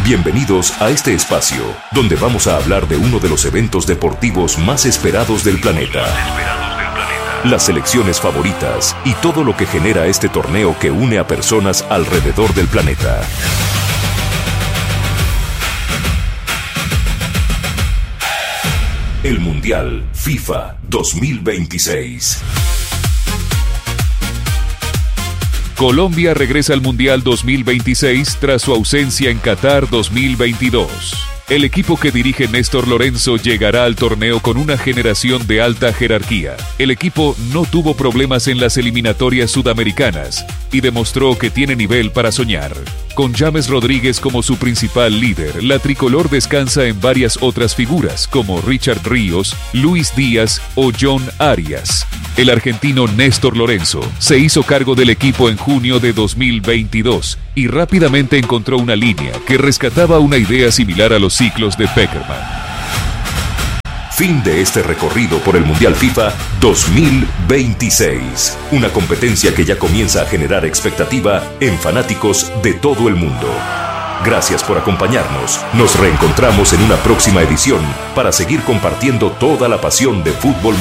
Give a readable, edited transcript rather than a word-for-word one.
Bienvenidos a este espacio, donde vamos a hablar de uno de los eventos deportivos más esperados del planeta. Las selecciones favoritas y todo lo que genera este torneo que une a personas alrededor del planeta. El Mundial FIFA 2026. Colombia regresa al Mundial 2026 tras su ausencia en Qatar 2022. El equipo que dirige Néstor Lorenzo llegará al torneo con una generación de alta jerarquía. El equipo no tuvo problemas en las eliminatorias sudamericanas y demostró que tiene nivel para soñar. Con James Rodríguez como su principal líder, la tricolor descansa en varias otras figuras como Richard Ríos, Luis Díaz o John Arias. El argentino Néstor Lorenzo se hizo cargo del equipo en junio de 2022 y rápidamente encontró una línea que rescataba una idea similar a los ciclos de Peckerman. Fin de este recorrido por el Mundial FIFA 2026. Una competencia que ya comienza a generar expectativa en fanáticos de todo el mundo. Gracias por acompañarnos. Nos reencontramos en una próxima edición para seguir compartiendo toda la pasión de fútbol.